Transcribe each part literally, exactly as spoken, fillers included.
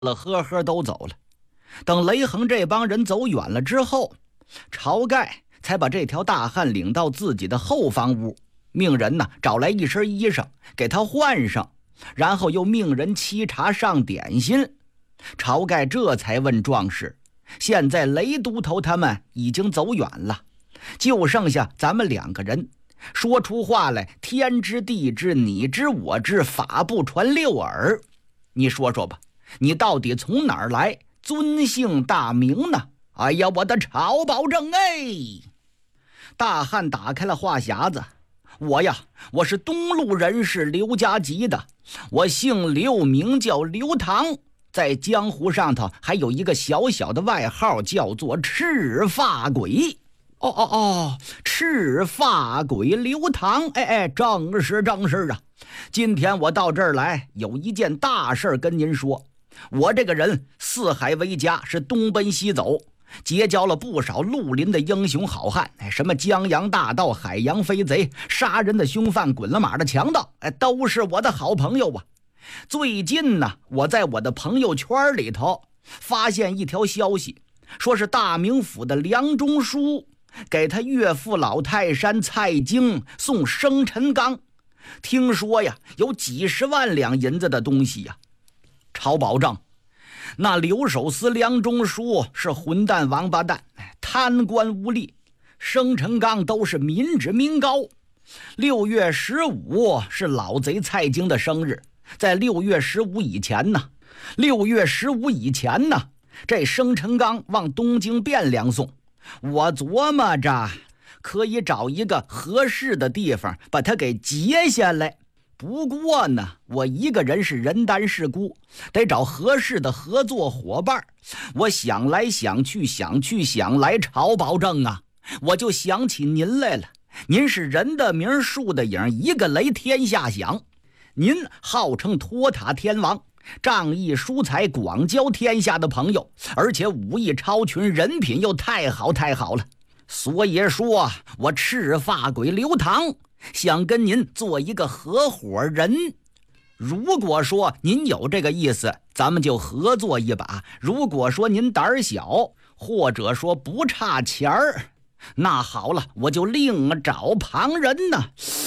了呵呵都走了。等雷横这帮人走远了之后，晁盖才把这条大汉领到自己的后房屋，命人呢找来一身衣裳给他换上，然后又命人沏茶上点心。晁盖这才问壮士：现在雷都头他们已经走远了，就剩下咱们两个人，说出话来天知地知，你知我知，法不传六耳。你说说吧，你到底从哪儿来，尊姓大名呢？哎呀，我的晁保正哎！大汉打开了话匣子：我呀，我是东路人士刘家集的，我姓刘，名叫刘唐，在江湖上头还有一个小小的外号，叫做赤发鬼。哦哦哦，赤发鬼刘唐，哎哎，正是正是啊！今天我到这儿来，有一件大事跟您说。我这个人四海为家，是东奔西走，结交了不少绿林的英雄好汉，什么江洋大盗、海洋飞贼、杀人的凶犯、滚了马的强盗，哎，都是我的好朋友啊。最近呢，我在我的朋友圈里头发现一条消息，说是大名府的梁中书给他岳父老泰山蔡京送生辰纲，听说呀有几十万两银子的东西呀。晁保正，那留守司梁中书是混蛋王八蛋，贪官污吏，生辰纲都是民脂民膏。六月十五是老贼蔡京的生日，在六月十五以前呢，六月十五以前呢，这生辰纲往东京汴梁送。我琢磨着可以找一个合适的地方把它给截下来，不过呢，我一个人是人单势孤，得找合适的合作伙伴。我想来想去想去想来，晁保正啊，我就想起您来了。您是人的名树的影，一个雷天下响。您号称托塔天王，仗义疏财，广交天下的朋友，而且武艺超群，人品又太好太好了。所以说我赤发鬼刘唐想跟您做一个合伙人。如果说您有这个意思，咱们就合作一把；如果说您胆小，或者说不差钱儿，那好了，我就另找旁人呢。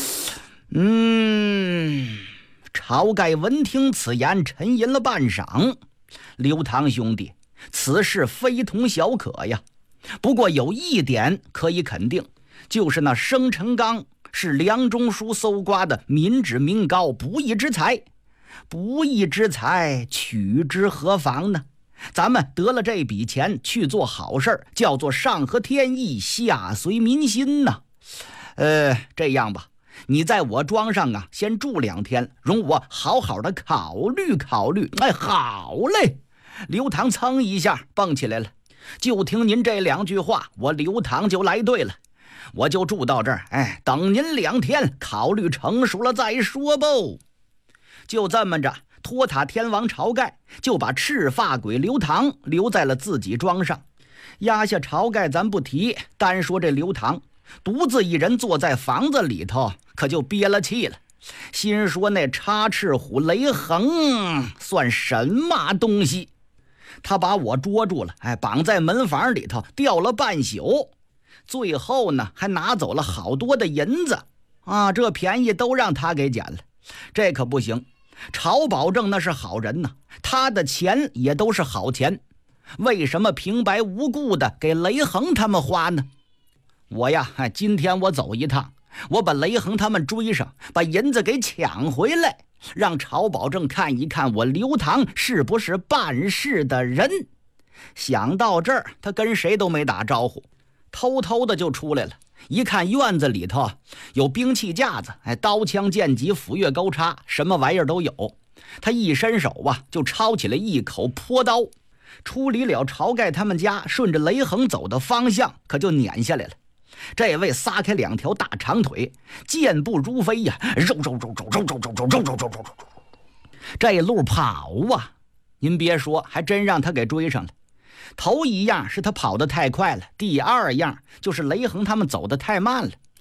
嗯，晁盖闻听此言，沉吟了半晌。刘唐兄弟，此事非同小可呀。不过有一点可以肯定，就是那生辰纲是梁中书搜刮的民脂民膏，不义之财。不义之财，取之何妨呢？咱们得了这笔钱去做好事，叫做上合天意，下随民心呐。呃，这样吧，你在我庄上啊，先住两天，容我好好的考虑考虑。哎，好嘞！刘唐噌一下蹦起来了。就听您这两句话，我刘唐就来对了。我就住到这儿，哎，等您两天，考虑成熟了再说吧。就这么着，托塔天王晁盖就把赤发鬼刘唐留在了自己庄上。压下晁盖咱不提，单说这刘唐独自一人坐在房子里头，可就憋了气了，心说那插翅虎雷横算什么东西？他把我捉住了，哎，绑在门房里头吊了半宿，最后呢还拿走了好多的银子啊，这便宜都让他给捡了。这可不行，晁保正那是好人呐，他的钱也都是好钱，为什么平白无故的给雷横他们花呢？我呀，今天我走一趟，我把雷横他们追上，把银子给抢回来，让晁保正看一看我刘唐是不是办事的人。想到这儿，他跟谁都没打招呼，偷偷的就出来了。一看院子里头有兵器架子，哎，刀枪剑戟斧钺钩叉，什么玩意儿都有。他一伸手啊，就抄起了一口坡刀，出离了晁盖他们家，顺着雷横走的方向，可就撵下来了。这位撒开两条大长腿，健步如飞呀，肉肉肉肉肉肉肉肉肉肉肉肉，这路跑啊，您别说，还真让他给追上了。头一样是他跑得太快了，第二样就是雷横他们走得太慢了。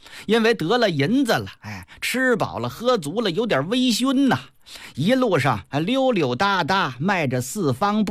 因为得了银子了，哎，吃饱了喝足了，有点微醺呐、啊。一路上溜溜达达，迈着四方步。